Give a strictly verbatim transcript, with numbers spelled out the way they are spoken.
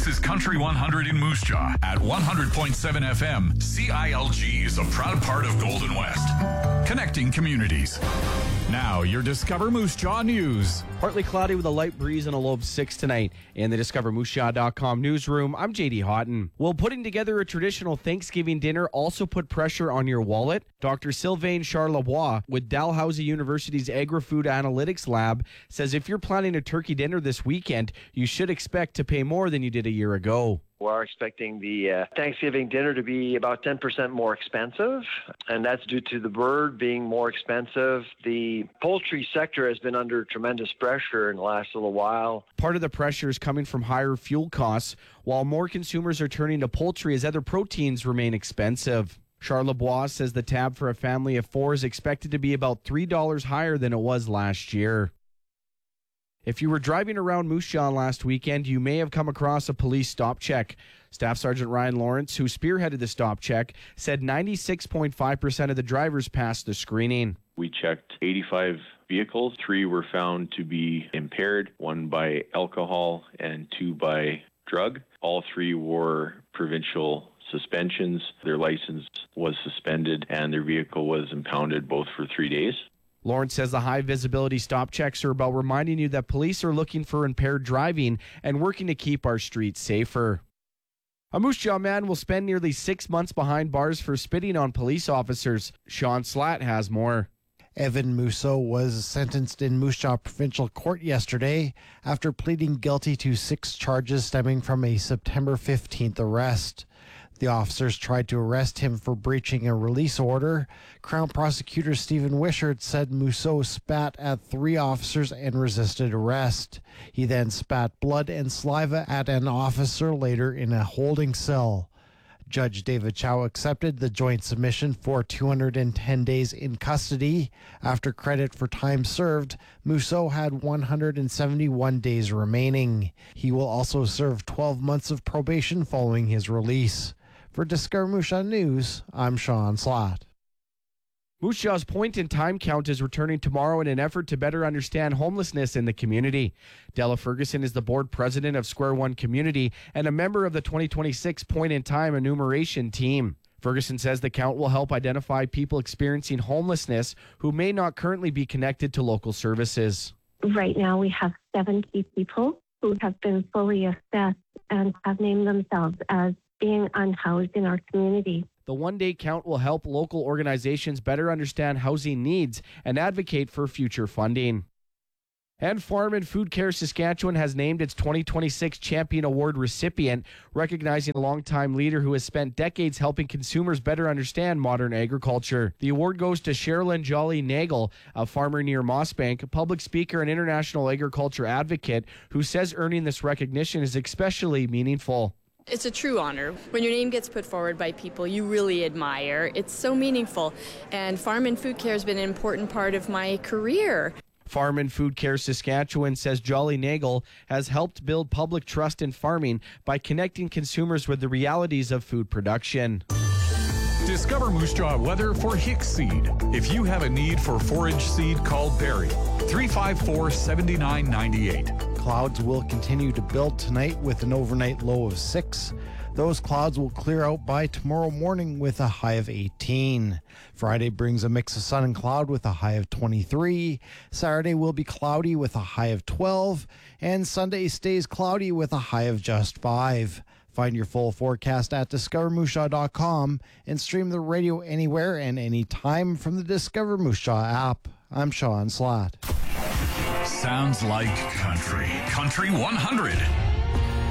is Country one hundred in Moose Jaw at one hundred point seven F M. C I L G is a proud part of Golden West, connecting communities. Now, your Discover Moose Jaw news. Partly cloudy with a light breeze and a low of six tonight. In the Discover Moose Jaw dot com newsroom, I'm J D Houghton. Will putting together a traditional Thanksgiving dinner also put pressure on your wallet? Doctor Sylvain Charlebois with Dalhousie University's Agri-Food Analytics Lab says if you're planning a turkey dinner this weekend, you should expect to pay more than you did a year ago. We're expecting the uh, Thanksgiving dinner to be about ten percent more expensive, and that's due to the bird being more expensive. The poultry sector has been under tremendous pressure in the last little while. Part of the pressure is coming from higher fuel costs, while more consumers are turning to poultry as other proteins remain expensive. Charlebois says the tab for a family of four is expected to be about three dollars higher than it was last year. If you were driving around Moose Jaw last weekend, you may have come across a police stop check. Staff Sergeant Ryan Lawrence, who spearheaded the stop check, said ninety-six point five percent of the drivers passed the screening. We checked eighty-five vehicles. Three were found to be impaired, one by alcohol and two by drug. All three wore provincial suspensions. Their license was suspended and their vehicle was impounded both for three days. Lawrence says the high-visibility stop checks are about reminding you that police are looking for impaired driving and working to keep our streets safer. A Moose Jaw man will spend nearly six months behind bars for spitting on police officers. Sean Slatt has more. Evan Musso was sentenced in Moose Jaw Provincial Court yesterday after pleading guilty to six charges stemming from a September fifteenth arrest. The officers tried to arrest him for breaching a release order. Crown Prosecutor Stephen Wishart said Musso spat at three officers and resisted arrest. He then spat blood and saliva at an officer later in a holding cell. Judge David Chow accepted the joint submission for two hundred ten days in custody. After credit for time served, Musso had one hundred seventy-one days remaining. He will also serve twelve months of probation following his release. For Discover Moose Jaw News, I'm Sean Slatt. Moose Jaw's point-in-time count is returning tomorrow in an effort to better understand homelessness in the community. Della Ferguson is the board president of Square One Community and a member of the twenty twenty-six point-in-time enumeration team. Ferguson says the count will help identify people experiencing homelessness who may not currently be connected to local services. Right now we have seventy people who have been fully assessed and have named themselves as being unhoused in our community. The one-day count will help local organizations better understand housing needs and advocate for future funding. And Farm and Food Care Saskatchewan has named its twenty twenty-six Champion Award recipient, recognizing a longtime leader who has spent decades helping consumers better understand modern agriculture. The award goes to Sherilyn Jolly Nagel, a farmer near Mossbank, a public speaker and international agriculture advocate, who says earning this recognition is especially meaningful. It's a true honor. When your name gets put forward by people you really admire, it's so meaningful. And Farm and Food Care has been an important part of my career. Farm and Food Care Saskatchewan says Jolly Nagel has helped build public trust in farming by connecting consumers with the realities of food production. Discover Moose Jaw weather for Hicks Seed. If you have a need for forage seed, call Barry, three five four, seven nine nine eight. Clouds will continue to build tonight with an overnight low of six. Those clouds will clear out by tomorrow morning with a high of eighteen. Friday brings a mix of sun and cloud with a high of twenty-three. Saturday will be cloudy with a high of twelve. And Sunday stays cloudy with a high of just five. Find your full forecast at discover moose jaw dot com and stream the radio anywhere and anytime from the Discover Moose Jaw app. I'm Sean Slatt. Sounds like country. Country one hundred.